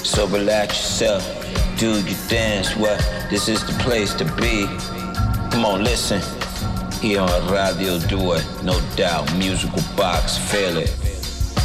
So relax yourself, do your dance. Well, this is the place to be. Come on, listen. Here on Radio 2, no doubt. Musical Box, feel it.